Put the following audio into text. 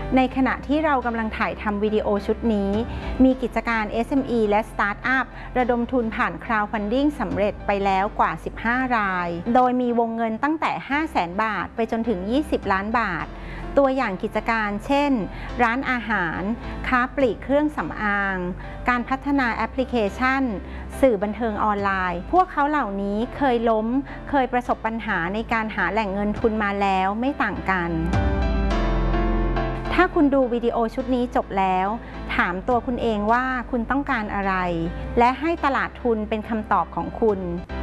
ในขณะที่เรากำลังถ่ายทำวิดีโอชุดนี้มีกิจการ SME และ Startup ระดมทุนผ่าน Crowdfunding สำเร็จไปแล้วกว่า 15 ราย โดยมีวงเงินตั้งแต่ 500,000 บาทไปจนถึง 20 ล้านบาท ตัวอย่างกิจการเช่น ร้านอาหาร ค้าปลีกเครื่องสำอาง การพัฒนาแอปพลิเคชัน สื่อบันเทิงออนไลน์ พวกเขาเหล่านี้เคยล้ม เคยประสบปัญหาในการหาแหล่งเงินทุนมาแล้วไม่ต่างกัน ถ้าคุณดูวิดีโอชุดนี้จบแล้วถามตัวคุณเองว่าคุณต้องการอะไรและให้ตลาดทุนเป็นคำตอบของคุณ